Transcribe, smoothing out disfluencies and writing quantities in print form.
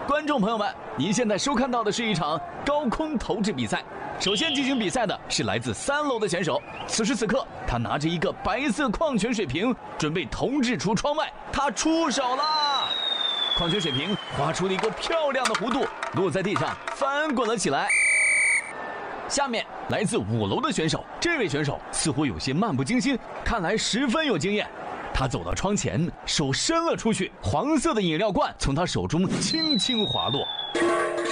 观众朋友们，您现在收看到的是一场高空投掷比赛。首先进行比赛的是来自3楼的选手，此时此刻，他拿着一个白色矿泉水瓶，准备投掷出窗外。他出手啦！矿泉水瓶划出了一个漂亮的弧度，落在地上，翻滚了起来。下面来自5楼的选手，这位选手似乎有些漫不经心，看来十分有经验。他走到窗前，手伸了出去，黄色的饮料罐从他手中轻轻滑落。